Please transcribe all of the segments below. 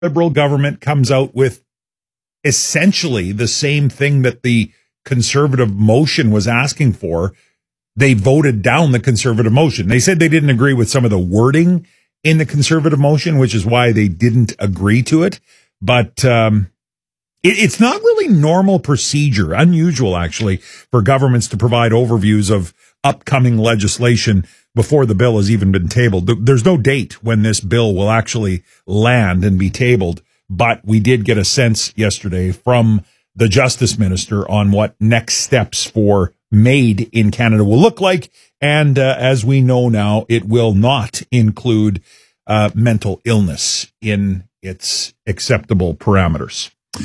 Liberal government comes out with essentially the same thing that the Conservative motion was asking for. They voted down the Conservative motion. They said they didn't agree with some of the wording in the Conservative motion, which is why they didn't agree to it. But it's not really normal procedure, unusual actually, for governments to provide overviews of upcoming legislation before the bill has even been tabled. There's no date when this bill will actually land and be tabled, but we did get a sense yesterday from the Justice Minister on what next steps for Made in Canada will look like. And as we know now, it will not include mental illness in its acceptable parameters.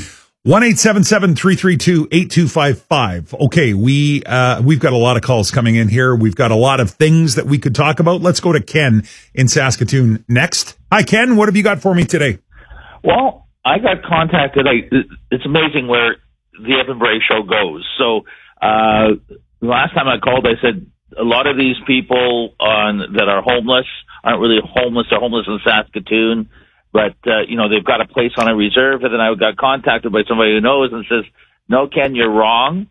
1-877-332-8255. Okay, we've got a lot of calls coming in here. We've got a lot of things that we could talk about. Let's go to Ken in Saskatoon next. Hi, Ken. What have you got for me today? Well, I got contacted. It's amazing where the Evan Bray show goes. So the last time I called, I said a lot of these people that are homeless aren't really homeless. They're homeless in Saskatoon. But, they've got a place on a reserve, and then I got contacted by somebody who knows and says, no, Ken, you're wrong.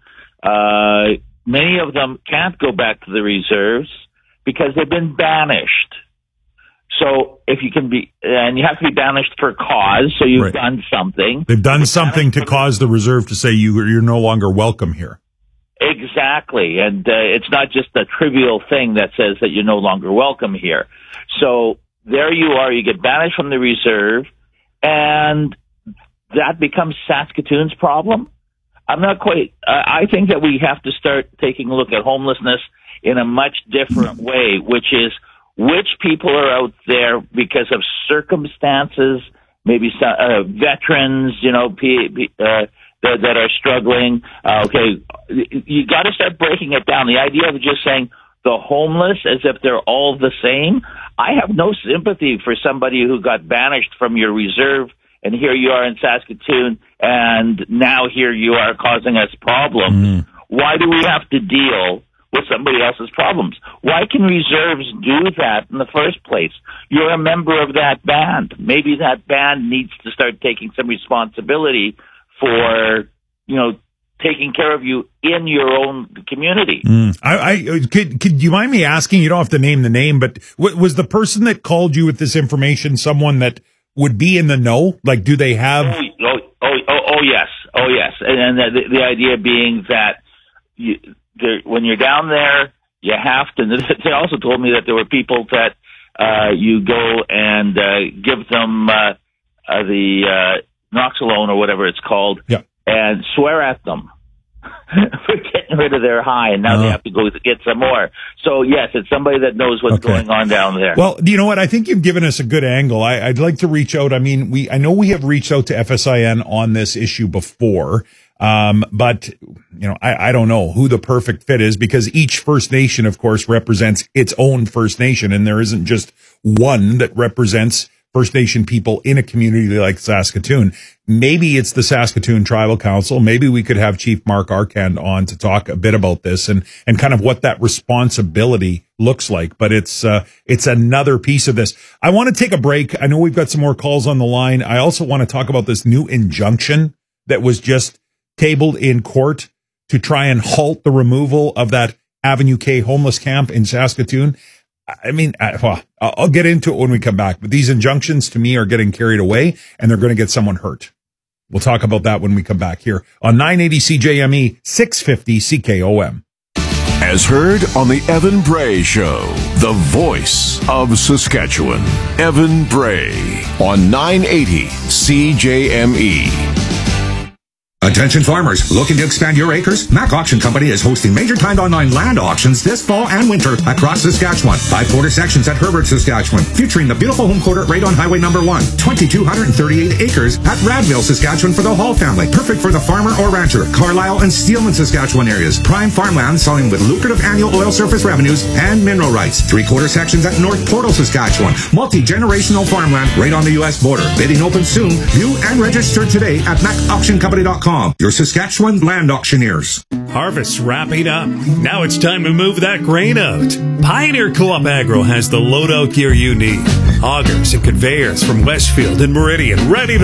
Many of them can't go back to the reserves because they've been banished. So if you can and you have to be banished for cause, so you've done something. They've done something to cause the reserve to say you're no longer welcome here. Exactly. And it's not just a trivial thing that says that you're no longer welcome here. So there you are, you get banished from the reserve, and that becomes Saskatoon's problem. I'm not quite, I think that we have to start taking a look at homelessness in a much different way, which is which people are out there because of circumstances, maybe veterans, that are struggling. Okay, you got to start breaking it down. The idea of just saying the homeless as if they're all the same. I have no sympathy for somebody who got banished from your reserve, and here you are in Saskatoon, and now here you are causing us problems. Why do we have to deal with somebody else's problems? Why can reserves do that in the first place? You're a member of that band. Maybe that band needs to start taking some responsibility for, taking care of you in your own community. Could you mind me asking, you don't have to name the name, but was the person that called you with this information someone that would be in the know? Like, do they have... Oh yes. And the idea being that when you're down there, you have to... They also told me that there were people that you go and give them the Noxalone or whatever it's called, and swear at them for getting rid of their high, and now they have to go get some more. So, yes, it's somebody that knows what's going on down there. Well, you know what? I think you've given us a good angle. I'd like to reach out. I mean, I know we have reached out to FSIN on this issue before, but, I don't know who the perfect fit is, because each First Nation, of course, represents its own First Nation, and there isn't just one that represents First Nation people in a community like Saskatoon. Maybe it's the Saskatoon Tribal Council. Maybe we could have Chief Mark Arkand on to talk a bit about this and kind of what that responsibility looks like. But it's another piece of this. I want to take a break. I know we've got some more calls on the line. I also want to talk about this new injunction that was just tabled in court to try and halt the removal of that Avenue K homeless camp in Saskatoon. I mean, I'll get into it when we come back, but these injunctions to me are getting carried away, and they're going to get someone hurt. We'll talk about that when we come back here on 980 CJME, 650 CKOM. As heard on the Evan Bray Show, the voice of Saskatchewan, Evan Bray on 980 CJME. Attention farmers, looking to expand your acres? Mac Auction Company is hosting major timed online land auctions this fall and winter across Saskatchewan. 5 quarter sections at Herbert, Saskatchewan, featuring the beautiful home quarter right on Highway number 1. 2,238 acres at Radville, Saskatchewan for the Hall family. Perfect for the farmer or rancher. Carlisle and Steelman, Saskatchewan areas. Prime farmland selling with lucrative annual oil surface revenues and mineral rights. 3 quarter sections at North Portal, Saskatchewan. Multi-generational farmland right on the U.S. border. Bidding open soon. View and register today at MacAuctionCompany.com. Pioneerco.com, your Saskatchewan land auctioneers. Harvest's wrapping up. Now it's time to move that grain out. Pioneer Co-op Agro has the loadout gear you need. Augers and conveyors from Westfield and Meridian ready to